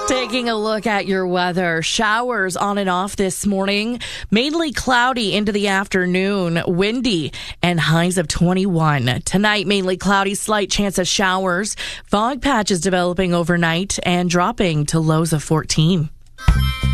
Taking a look at your weather. Showers on and off this morning. Mainly cloudy into the afternoon. Windy and highs of 21. Tonight, mainly cloudy, slight chance of showers. Fog patches developing overnight and dropping to lows of 14.